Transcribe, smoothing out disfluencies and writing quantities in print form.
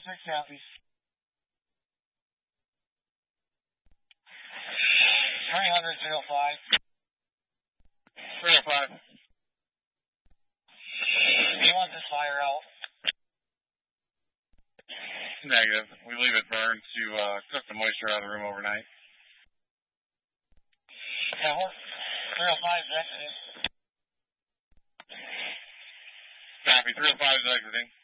copy. Three hundred 305. 305. Do you want this fire out? Negative. We leave it burned to cook the moisture out of the room overnight. Yeah, 305 is exiting. Copy. 305 is exiting.